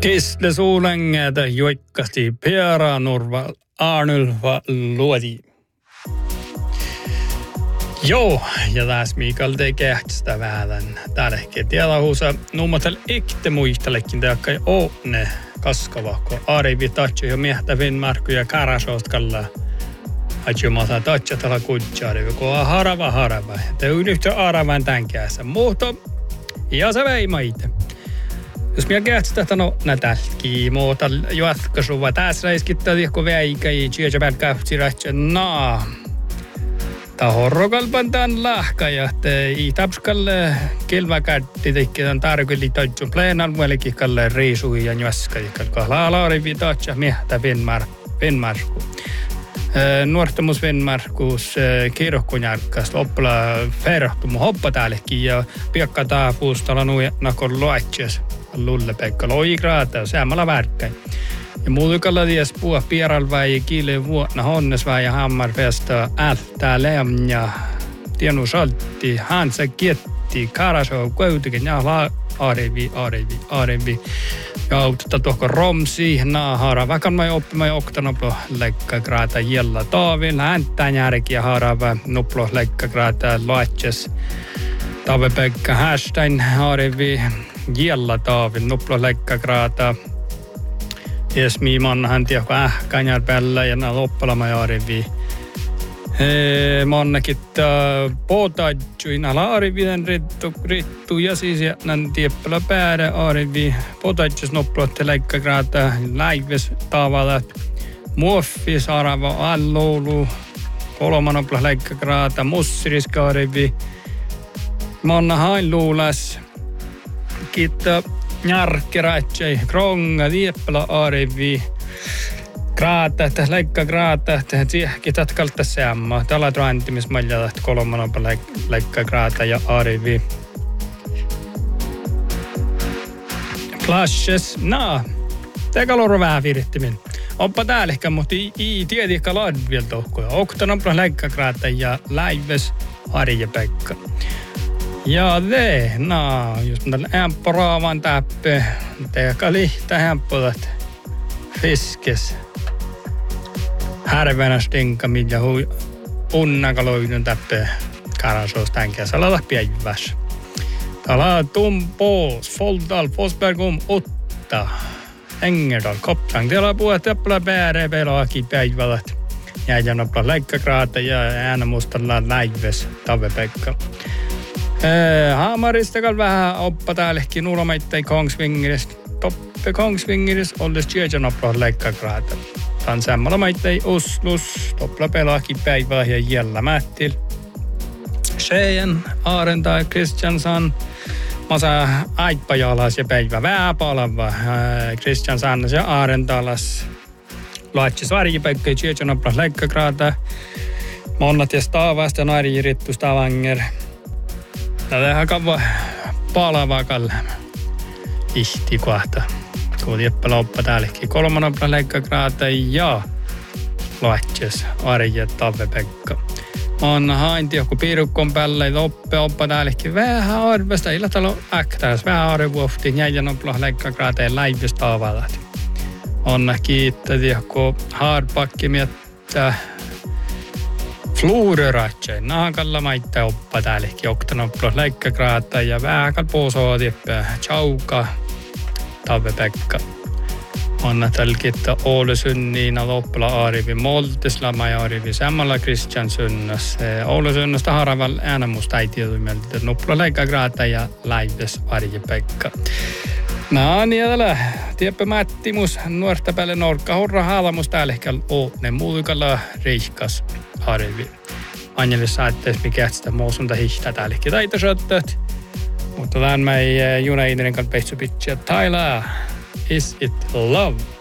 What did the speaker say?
Kisle suulengätä joikkasti Pieranurva Arnulva luodi. Joo, ja tässä Mikael tekee sitä vähän. Täällä ehkä tiedähuusa nummatel ekte muistalekin teakka ne kaskava, kun Arivi tatsi jo miehtävin markku ja karasostkalla. Ajumata tatsi tällä kutsaarivi, kun on harava. Te yhtä aravan tänkässä. Mutta, ja se vei maita. Jos minä kähtistä, että no nätältkin, mutta jatkasuva. Tässä reiskittaa kun väikä ja tjejäpäät kähtisirätsä. No, ta horrokalpan tämän lahka, että ei tapskalle kilvakätti tekee tarkuli toitsun pleenan muelikin kalle riisui ja njöskä. Kahla laarivi tatsa miehtä Venmarku. Nuortamus Venmarkus kirkkonjarkkasta oppila ferahtumu hoppa täällekin ja piakka taapuustalla nakon loatses. Lulle-Pekka loikraata, säämällä värkkäin. Ja muutokalla ties puhua pieralvaa ja kiileen vuonna honnesvaa ja hammarfesta ältää läm ja tienu saltti, hansa kietti, karasoo, kuitenkin ja arevi. Ja auttaa tuohon romsi, naahara, vaikka mä oppimaan oktanoplo lekkagraata jella taavin, häntään järkiä harava, noplo lekkagraata loatses. Tave-Pekka Hästein, arevi. Jella taavin, nuplo lekkagraata. Esmi mannahan tiedä, kun ähkänjär päällä ja nää loppalama jaarivi. Mannakitta potaatju, nää aarivien rittu ja siis nän tieppälä päädä aarivi. Potaatjus nuplotte lekkagraata, läives taavalat. Muoffis arava alloulu. Kolman nuplo lekkagraata, mussiriska aarivi. Mannahan luulas. Kiitos järkkeratsei, kronga, tieppälä aarivi, graata, leikka graata, kiitos kalta seamma. Tällä trantimis maljalat kolmanapa leikka graata ja aarivi. Klasses, tekaloro vähän virittimin. Oppa täälläkkä, mutta ei tiedäkään laadun vielä tohkoja. Oktanopla leikka graata ja läives Arje-Pekka. Ja jos mä ämpäraavan täppö, teekka lihtä hämppulat fiskes. Härvänä stinkamid ja unnakaloidun täppö karasoos tänkä salata päivässä. Täällä Tumpoos, Foldal, Fosbergum, Otta, Engerdal, Kopsang. Täällä puhut täppälä päärä pelaakin päivälät. Jäijänopla leikkakraata ja äänämustalla läives Tave-Pekka. Haamaristakal vähän oppa täällekin ulomaittei Kongsvingeristä. Toppe Kongsvingeristä olles tjejanopla leikkagraata. Tän sämmällä maittei Oslus, toppla pelaakin päivää ja jällä mättil. Shejen, Arenta, Kristiansson, masa aippajalas ja päivä vääpalava. Kristiansson ja Arentalas. Laatsis Arje-Pekka ja tjejanopla leikkagraata. Monnat ja Stavasta, Narjirittu, Stavanger. Tätä kava palavaa kalle ihti kohta. Kun tieppälä oppa täällekin kolmanopla leikkagraata ja laatses Arje Tave-Pekka. On hainti joku piirukkon päällä ja oppa täällekin vähän arvesta. Illa talo äktäis vähän arvuoftiin jäijänopla leikkagraata ja läivis tavallat. On kiittää joku haarpakki miettä. Fluureratsei, naakalla maittaa oppa täällekin, oktanoplo leikkagraata ja vähäkal puusoo tieppää, Chauka, Tave-Pekka. Onna tälkittä Oulesynniina loppala aarivi, Molteslama ja aarivi, samalla Kristiansynnas. Oulesynnosta haraval äänämusta ei tietymeltä, noplo leikkagraata ja läives Arje-Pekka. No niin, täällä tieppä Mättimus, nuorta päälle norkka, horra haalamus täällekäl ne muukalla reihkas. Arvi. Angelis saatte mikä sitä muusunta hihtä täällekin taitosottat. Mutta tämän mä ei junaidinen kanssa peitsupitsia. Tyler, is it love?